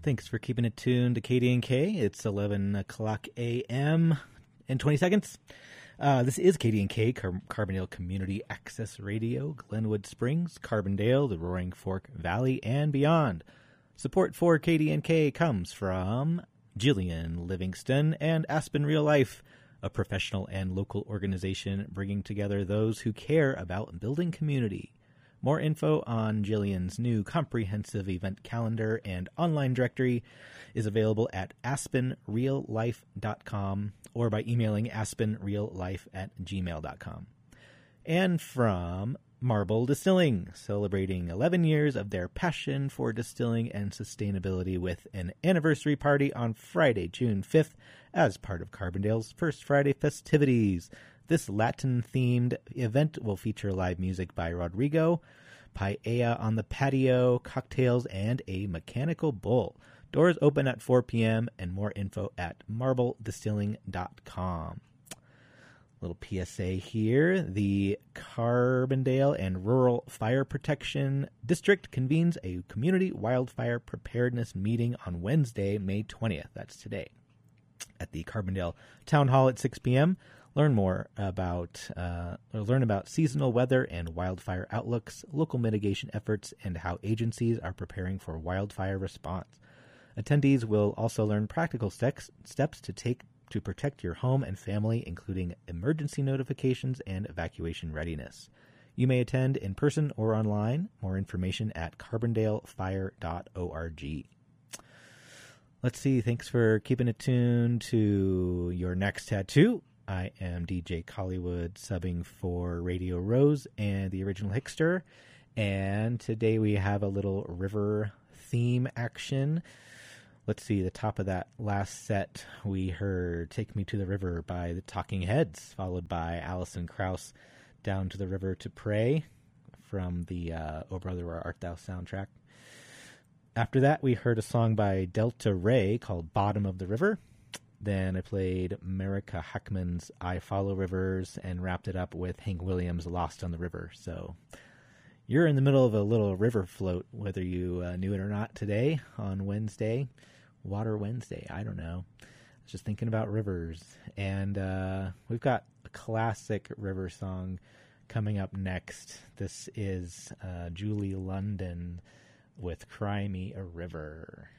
Thanks for keeping it tuned to KDNK. It's 11 o'clock a.m. in 20 seconds. This is KDNK, Carbondale Community Access Radio, Glenwood Springs, Carbondale, the Roaring Fork Valley, and beyond. Support for KDNK comes from Jillian Livingston and Aspen Real Life, a professional and local organization bringing together those who care about building community. More info on Jillian's new comprehensive event calendar and online directory is available at aspenreallife.com or by emailing aspenreallife@gmail.com. And from Marble Distilling, celebrating 11 years of their passion for distilling and sustainability with an anniversary party on Friday, June 5th, as part of Carbondale's First Friday festivities. This Latin-themed event will feature live music by Rodrigo, paella on the patio, cocktails, and a mechanical bull. Doors open at 4 p.m. and more info at marbledistilling.com. Little PSA here. The Carbondale and Rural Fire Protection District convenes a community wildfire preparedness meeting on Wednesday, May 20th. That's today. At the Carbondale Town Hall at 6 p.m. Learn about seasonal weather and wildfire outlooks, local mitigation efforts, and how agencies are preparing for wildfire response. Attendees will also learn practical steps to take to protect your home and family, including emergency notifications and evacuation readiness. You may attend in person or online. More information at carbondalefire.org. Let's see. Thanks for keeping it tuned to Your Next Tattoo. I am DJ Collywood, subbing for Radio Rose and the Original Hickster. And today we have a little river theme action. Let's see, the top of that last set, we heard Take Me to the River by the Talking Heads, followed by Alison Krauss, Down to the River to Pray, from the O Brother, Where Art Thou soundtrack. After that, we heard a song by Delta Ray called Bottom of the River. Then I played Marika Hackman's I Follow Rivers and wrapped it up with Hank Williams' Lost on the River. So you're in the middle of a little river float, whether you knew it or not today on Wednesday. Water Wednesday, I don't know. I was just thinking about rivers. And we've got a classic river song coming up next. This is Julie London with Cry Me a River.